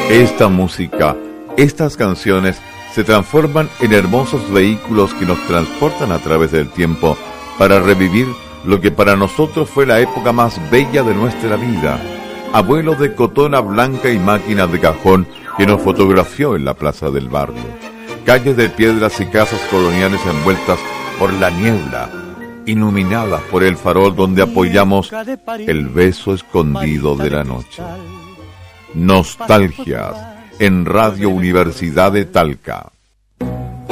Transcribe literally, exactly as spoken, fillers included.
Esta música, estas canciones se transforman en hermosos vehículos que nos transportan a través del tiempo para revivir lo que para nosotros fue la época más bella de nuestra vida. Abuelo de cotona blanca y máquina de cajón que nos fotografió en la plaza del barrio. Calles de piedras y casas coloniales envueltas por la niebla, iluminadas por el farol donde apoyamos el beso escondido de la noche. Nostalgias en Radio Universidad de Talca.